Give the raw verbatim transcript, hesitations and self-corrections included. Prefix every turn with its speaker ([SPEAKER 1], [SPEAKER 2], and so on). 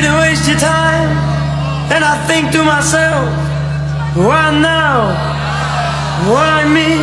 [SPEAKER 1] to waste your time. And I think to myself, why now? Why me?